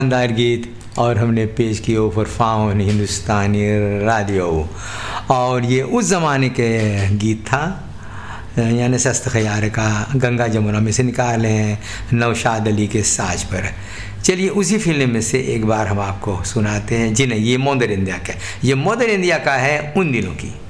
शानदार गीत और हमने पेश किया फॉर फाउन हिंदुस्तानी रेडियो। और ये उस ज़माने के गीत था, यानी सस्त खयार का, गंगा जमुना में से निकाले हैं नौशाद अली के साज पर। चलिए उसी फिल्म में से एक बार हम आपको सुनाते हैं। जी नहीं, ये मदर इंडिया का, ये मदर इंडिया का है उन दिनों की।